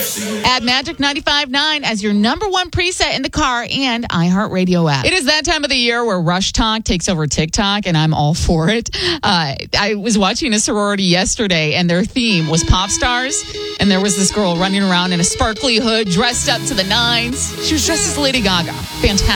Add Magic 95.9 as your number one preset in the car and iHeartRadio app. It is that time of the year where Rush Talk takes over TikTok, and I'm all for it. I was watching a sorority yesterday, and their theme was pop stars, and there was this girl running around in a sparkly hood, dressed up to the nines. She was dressed as Lady Gaga. Fantastic.